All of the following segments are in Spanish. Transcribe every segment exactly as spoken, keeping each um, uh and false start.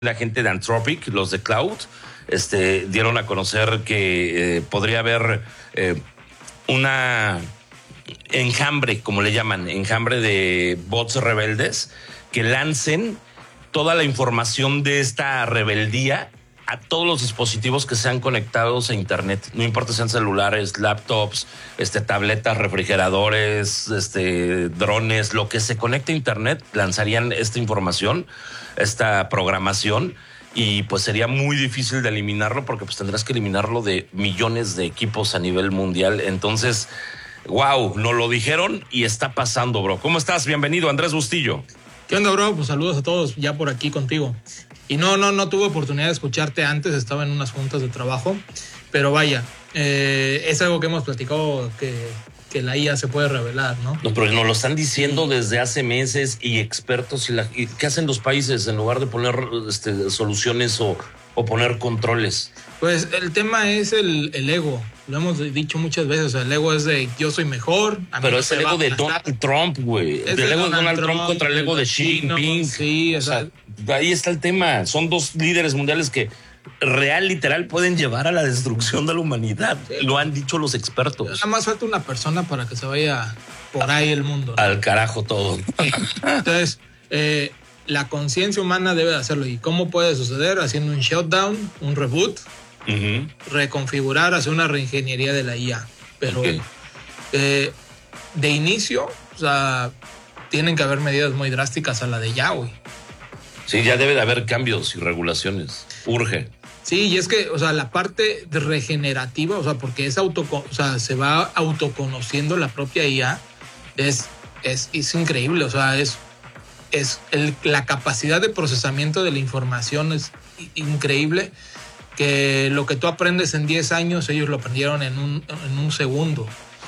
La gente de Anthropic, los de Cloud, este, dieron a conocer que eh, podría haber eh, una enjambre, como le llaman, enjambre de bots rebeldes que lancen toda la información de esta rebeldía a todos los dispositivos que sean conectados a internet. No importa si sean celulares, laptops, este, tabletas, refrigeradores, este, drones, lo que se conecte a internet, lanzarían esta información, esta programación, y pues sería muy difícil de eliminarlo porque pues tendrás que eliminarlo de millones de equipos a nivel mundial. Entonces, wow, nos lo dijeron y está pasando, bro. ¿Cómo estás? Bienvenido, Andrés Bustillo. ¿Qué onda, bro? Pues saludos a todos, ya por aquí contigo. Y no, no, no tuve oportunidad de escucharte antes, estaba en unas juntas de trabajo, pero vaya, eh, es algo que hemos platicado que, que la I A se puede revelar, ¿no? No, pero nos lo están diciendo desde hace meses y expertos. Y, la, y ¿qué hacen los países en lugar de poner este, soluciones o, o poner controles? Pues el tema es el, el ego. Lo hemos dicho muchas veces, o sea, el ego es de yo soy mejor. Pero es el ego de Donald Trump, güey. El ego de Donald Trump contra el ego de Xi Jinping. Sí, o sea, ahí está el tema. Son dos líderes mundiales que real, literal, pueden llevar a la destrucción de la humanidad. Sí. Lo han dicho los expertos. Nada más falta una persona para que se vaya por ahí el mundo, ¿no? Al carajo todo. Entonces, eh, la conciencia humana debe de hacerlo. ¿Y cómo puede suceder? Haciendo un shutdown, un reboot. Uh-huh. Reconfigurar, hacer una reingeniería de la I A, pero okay. eh, de inicio, o sea, tienen que haber medidas muy drásticas a la de ya, güey. Sí, ya debe de haber cambios y regulaciones, urge. Sí, y es que, o sea, la parte de regenerativa, o sea, porque es auto, o sea, se va autoconociendo la propia I A, es, es, es increíble, o sea, es, es el, la capacidad de procesamiento de la información es increíble. Que lo que tú aprendes en diez años, ellos lo aprendieron en un, en un segundo.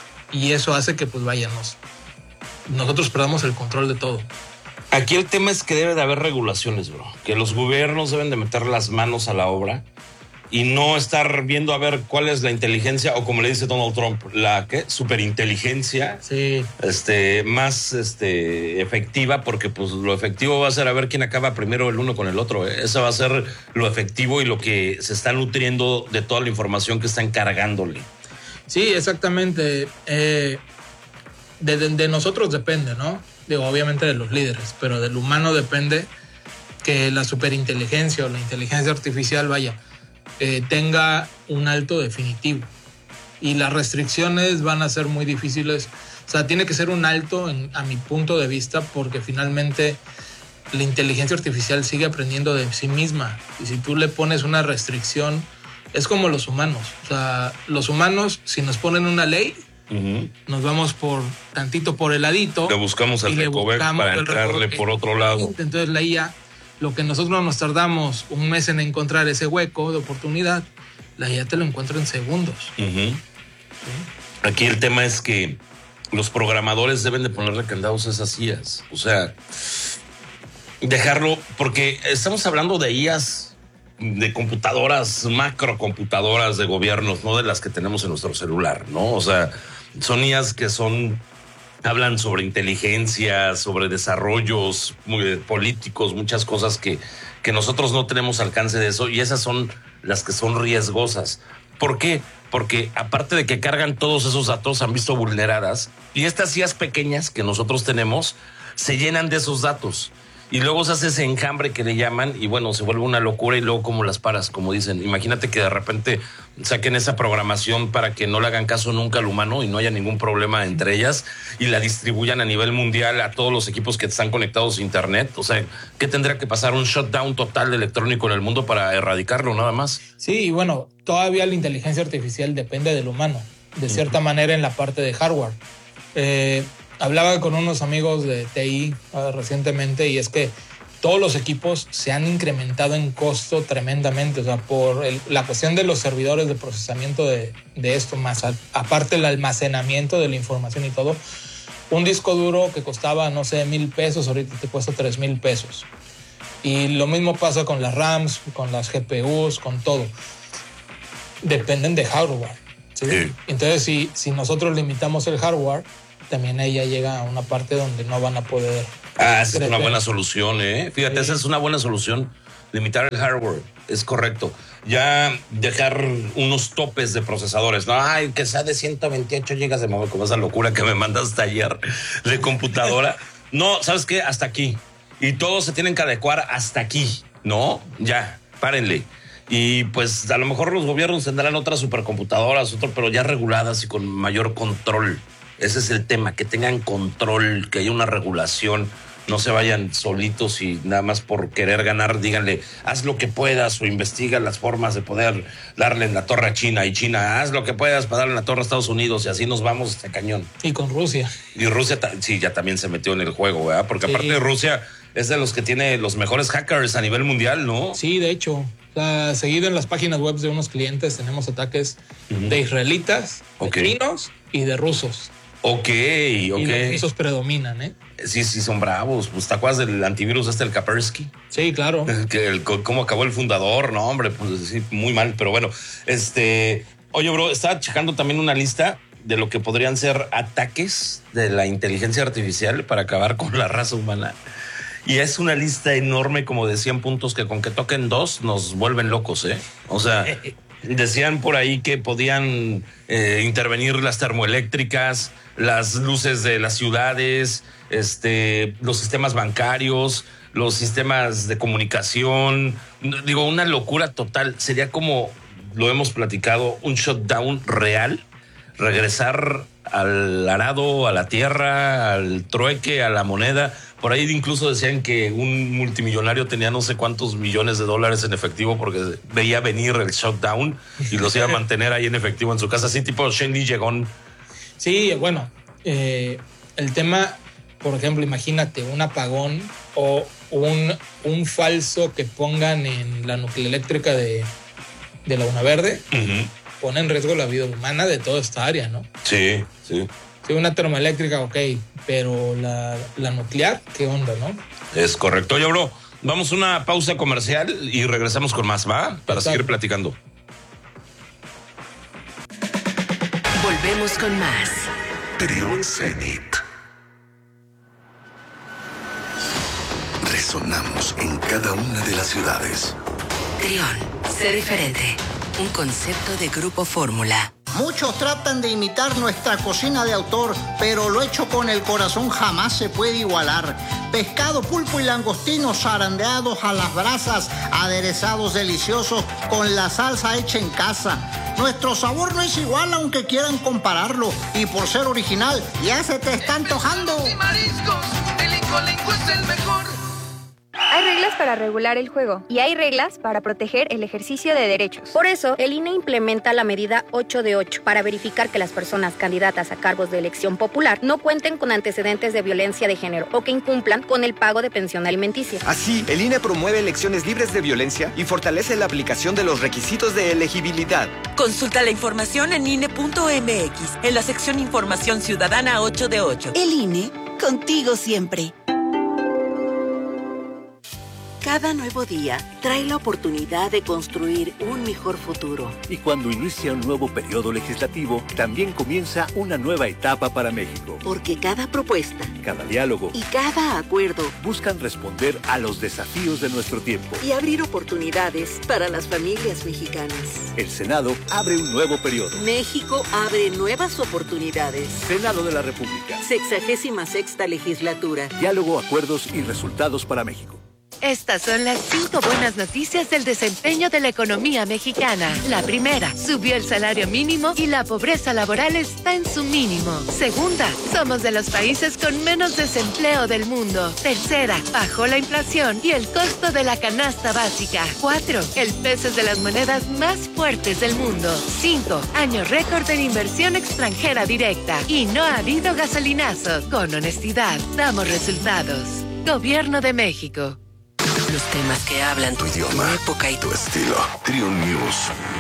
Y eso hace que, pues, váyanos. Nosotros perdamos el control de todo. Aquí el tema es que debe de haber regulaciones, bro. Que los gobiernos deben de meter las manos a la obra y no estar viendo a ver cuál es la inteligencia, o como le dice Donald Trump, la ¿qué? Superinteligencia, sí. este, más este, efectiva, porque pues lo efectivo va a ser a ver quién acaba primero el uno con el otro. ¿eh? Eso va a ser lo efectivo y lo que se está nutriendo de toda la información que están cargándole. Sí, exactamente. Eh, de, de, de nosotros depende, ¿no? Digo, obviamente de los líderes, pero del humano depende que la superinteligencia o la inteligencia artificial, vaya, Eh, tenga un alto definitivo, y las restricciones van a ser muy difíciles. O sea, tiene que ser un alto en, a mi punto de vista, porque finalmente la inteligencia artificial sigue aprendiendo de sí misma, y si tú le pones una restricción, es como los humanos. O sea, los humanos, si nos ponen una ley, uh-huh. nos vamos por tantito por el ladito, le buscamos el recoveco para entrarle por otro lado. Entonces la I A, lo que nosotros nos tardamos un mes en encontrar ese hueco de oportunidad, la I A te lo encuentra en segundos. Uh-huh. ¿Sí? Aquí el tema es que los programadores deben de ponerle candados a esas I As. O sea, dejarlo, porque estamos hablando de I As, de computadoras, macrocomputadoras de gobiernos, no de las que tenemos en nuestro celular, ¿no? O sea, son I As que son... hablan sobre inteligencia, sobre desarrollos muy políticos, muchas cosas que, que nosotros no tenemos alcance de eso, y esas son las que son riesgosas. ¿Por qué? Porque aparte de que cargan todos esos datos, se han visto vulneradas, y estas I As pequeñas que nosotros tenemos se llenan de esos datos. Y luego se hace ese enjambre que le llaman, y bueno, se vuelve una locura, y luego cómo las paras, como dicen. Imagínate que de repente saquen esa programación para que no le hagan caso nunca al humano y no haya ningún problema entre ellas, y la distribuyan a nivel mundial a todos los equipos que están conectados a internet. O sea, ¿qué tendría que pasar? ¿Un shutdown total electrónico en el mundo para erradicarlo nada más? Sí, y bueno, todavía la inteligencia artificial depende del humano, de cierta uh-huh. manera en la parte de hardware. Eh... Hablaba con unos amigos de T I uh, recientemente, y es que todos los equipos se han incrementado en costo tremendamente. O sea, por el, la cuestión de los servidores de procesamiento de, de esto, más a, aparte el almacenamiento de la información y todo. Un disco duro que costaba, no sé, mil pesos, ahorita te cuesta tres mil pesos. Y lo mismo pasa con las RAMs, con las G P Us, con todo. Dependen de hardware, ¿sí? Sí. Entonces, si, si nosotros limitamos el hardware, también ella llega a una parte donde no van a poder... Ah, esa es una buena solución, ¿eh? Fíjate, sí. Esa es una buena solución. limitar el hardware, es correcto. Ya dejar unos topes de procesadores, no, ay, que sea de ciento veintiocho gigas de memoria, como esa locura que me mandaste ayer de computadora. No, ¿sabes qué? Hasta aquí. Y todos se tienen que adecuar hasta aquí, ¿no? Ya, párenle. Y pues a lo mejor los gobiernos tendrán otras supercomputadoras, otro, pero ya reguladas y con mayor control. Ese es el tema, que tengan control, que haya una regulación. No se vayan solitos y nada más por querer ganar, díganle, haz lo que puedas o investiga las formas de poder darle en la torre a China, y China, haz lo que puedas para darle en la torre a Estados Unidos, y así nos vamos este cañón. Y con Rusia. Y Rusia, sí, ya también se metió en el juego, ¿verdad? Porque sí. Aparte de Rusia, es de los que tiene los mejores hackers a nivel mundial, ¿no? Sí, de hecho. O sea, seguido en las páginas web de unos clientes tenemos ataques uh-huh. de israelitas, okay. de chinos y de rusos. Ok, ok. Y los rusos predominan, ¿eh? Sí, sí, son bravos. Pues, ¿te acuerdas del antivirus este, el Kaspersky? Sí, claro. Que el, cómo acabó el fundador, no, hombre, pues sí, muy mal, pero bueno. Este, oye, bro, estaba checando también una lista de lo que podrían ser ataques de la inteligencia artificial para acabar con la raza humana. Y es una lista enorme, como de cien puntos, que con que toquen dos nos vuelven locos, ¿eh? O sea, decían por ahí que podían eh, intervenir las termoeléctricas, las luces de las ciudades, este, los sistemas bancarios, los sistemas de comunicación. Digo, una locura total. Sería como, lo hemos platicado, un shutdown real, regresar al arado, a la tierra, al trueque, a la moneda. Por ahí incluso decían que un multimillonario tenía no sé cuántos millones de dólares en efectivo porque veía venir el shutdown y los iba a mantener ahí en efectivo en su casa, así tipo Shendy Llegón. Sí, bueno, eh, el tema, por ejemplo, imagínate un apagón o un, un falso que pongan en la nucleoeléctrica de, de Laguna Verde, uh-huh. pone en riesgo la vida humana de toda esta área, ¿no? Sí, sí. Sí, una termoeléctrica, ok, pero la, la nuclear, ¿qué onda, no? Es correcto. Oye, bro, vamos a una pausa comercial y regresamos con más, ¿va? Para Exacto. seguir platicando. Volvemos con más. Trión Zenit. Resonamos en cada una de las ciudades. Trión, sé diferente. Un concepto de Grupo Fórmula. Muchos tratan de imitar nuestra cocina de autor, pero lo hecho con el corazón jamás se puede igualar. Pescado, pulpo y langostinos zarandeados a las brasas, aderezados deliciosos con la salsa hecha en casa. Nuestro sabor no es igual aunque quieran compararlo, y por ser original ya se te está antojando. Y mariscos, el Incolenco es el mejor. Hay reglas para regular el juego y hay reglas para proteger el ejercicio de derechos. Por eso, el I N E implementa la medida ocho de ocho para verificar que las personas candidatas a cargos de elección popular no cuenten con antecedentes de violencia de género o que incumplan con el pago de pensión alimenticia. Así, el I N E promueve elecciones libres de violencia y fortalece la aplicación de los requisitos de elegibilidad. Consulta la información en I N E punto M X, en la sección Información Ciudadana ocho de ocho. El I N E, contigo siempre. Cada nuevo día trae la oportunidad de construir un mejor futuro. Y cuando inicia un nuevo periodo legislativo, también comienza una nueva etapa para México. Porque cada propuesta, cada diálogo y cada acuerdo buscan responder a los desafíos de nuestro tiempo y abrir oportunidades para las familias mexicanas. El Senado abre un nuevo periodo. México abre nuevas oportunidades. Senado de la República. Sexagésima sexta legislatura. Diálogo, acuerdos y resultados para México. Estas son las cinco buenas noticias del desempeño de la economía mexicana. La primera, subió el salario mínimo y la pobreza laboral está en su mínimo. Segunda, somos de los países con menos desempleo del mundo. Tercera, bajó la inflación y el costo de la canasta básica. Cuatro, el peso es de las monedas más fuertes del mundo. Cinco, año récord en inversión extranjera directa. Y no ha habido gasolinazos. Con honestidad, damos resultados. Gobierno de México. Los temas que hablan tu idioma, tu época y tu estilo. Trión News.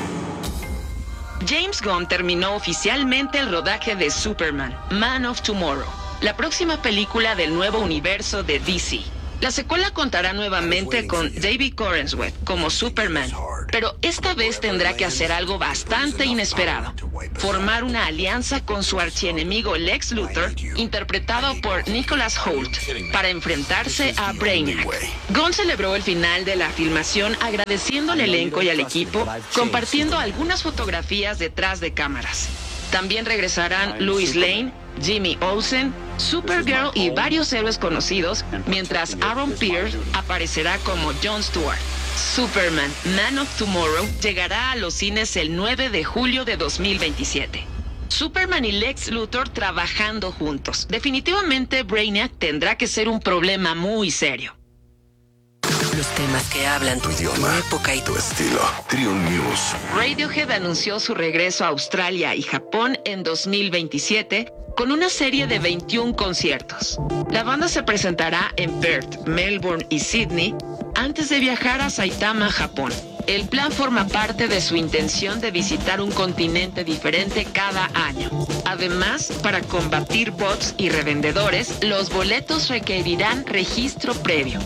James Gunn terminó oficialmente el rodaje de Superman, Man of Tomorrow, la próxima película del nuevo universo de D C. La secuela contará nuevamente con David Corenswet como Superman, pero esta vez tendrá que hacer algo bastante inesperado: formar una alianza con su archienemigo Lex Luthor, interpretado por Nicholas Hoult, para enfrentarse a Brainiac. Gunn celebró el final de la filmación agradeciendo al elenco y al equipo, compartiendo algunas fotografías detrás de cámaras. También regresarán Lois Lane, Jimmy Olsen, Supergirl y varios héroes conocidos, mientras Aaron Pierce aparecerá como Jon Stewart. Superman, Man of Tomorrow, llegará a los cines el nueve de julio de dos mil veintisiete. Superman y Lex Luthor trabajando juntos. Definitivamente Brainiac tendrá que ser un problema muy serio. Los temas que hablan tu idioma, tu época y tu estilo. Trion News. Radiohead anunció su regreso a Australia y Japón en dos mil veintisiete con una serie de veintiún conciertos. La banda se presentará en Perth, Melbourne y Sydney antes de viajar a Saitama, Japón. El plan forma parte de su intención de visitar un continente diferente cada año. Además, para combatir bots y revendedores, los boletos requerirán registro previo.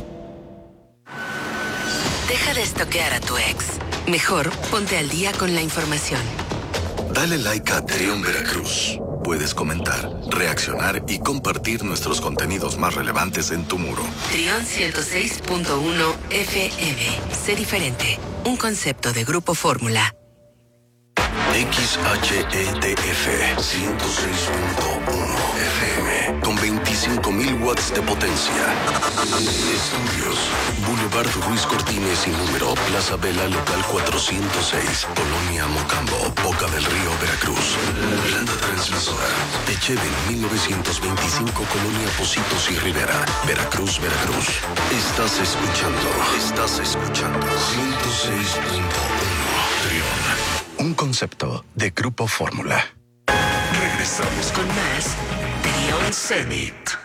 Deja de estoquear a tu ex. Mejor ponte al día con la información. Dale like a Trion Veracruz. Puedes comentar, reaccionar y compartir nuestros contenidos más relevantes en tu muro. Trion ciento seis punto uno F M. Sé diferente. Un concepto de Grupo Fórmula. X H E T F ciento seis punto uno F M con veinticinco mil watts de potencia. Estudios Boulevard Ruiz Cortines y número Plaza Vela Local cuatrocientos seis, Colonia Mocambo, Boca del Río, Veracruz. Planta transmisora Techeden mil novecientos veinticinco, Colonia Pocitos y Rivera, Veracruz, Veracruz. Estás escuchando, estás escuchando ciento seis punto uno Trion. Un concepto de Grupo Fórmula. Regresamos con más Trion Zenit.